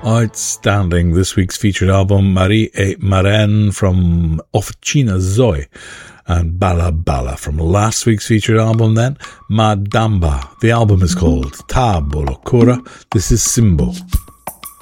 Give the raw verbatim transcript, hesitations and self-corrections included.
Outstanding. This week's featured album, Marie et Marraine from Officina Zoe, and Bala Bala from last week's featured album then, Madamba. The album is called Tabolo Cora. This is Simbo.